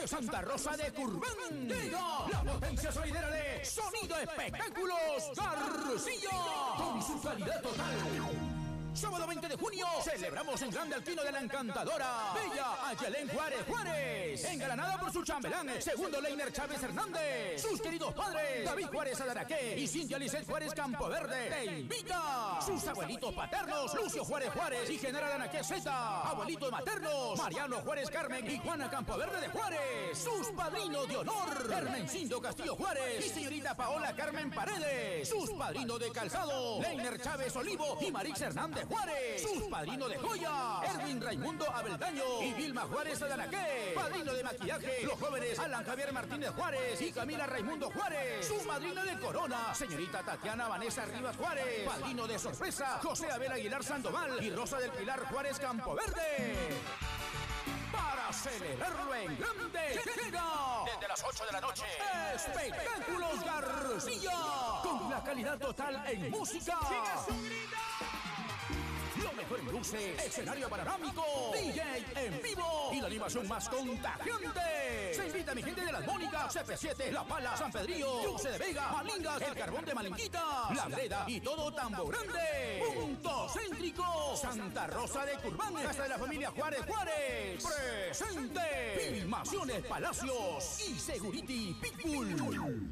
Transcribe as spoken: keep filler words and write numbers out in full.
de Santa Rosa de Curbán. Llega la potencia sonidera de Sonido Espectáculos García, con su calidad total. Sábado veinte de junio, celebramos en grande al Tino de la Encantadora Bella Ayelén Juárez Juárez, engalanada por su chambelán, segundo Leiner Chávez Hernández. Sus queridos padres, David Juárez Adaraque y Cintia Lisset Juárez Campoverde, te invita. Sus abuelitos paternos, Lucio Juárez Juárez y General Anaque Zeta. Abuelitos maternos, Mariano Juárez Carmen y Juana Campoverde de Juárez. Sus padrinos de honor, Hermencindo Castillo Juárez y señorita Paola Carmen Paredes. Sus padrinos de calzado, Leiner Chávez Olivo y Marix Hernández Juárez. Sus padrinos de joya, Erwin Raimundo Abeldaño y Vilma Juárez Adanaque. Padrino de maquillaje, los jóvenes Alan Javier Martínez Juárez y Camila Raimundo Juárez. Su madrina de corona, señorita Tatiana Vanessa Rivas Juárez. Padrino de sorpresa, José Abel Aguilar Sandoval y Rosa del Pilar Juárez Campoverde. Para celebrarlo en grande, llega desde las ocho de la noche Espectáculos García, con la calidad total en música. Lo mejor en luces, escenario panorámico, D J en vivo y la animación más contagiante. Se invita a mi gente de Las Mónicas, C P siete, La Pala, San Pedrillo, Dulce de Vega, Malingas, El Carbón de Malinquita, La Greda y todo Tambo Grande. Punto céntrico, Santa Rosa de Curbán, casa de la familia Juárez Juárez. Presente. Filmaciones Palacios y Security Pitbull.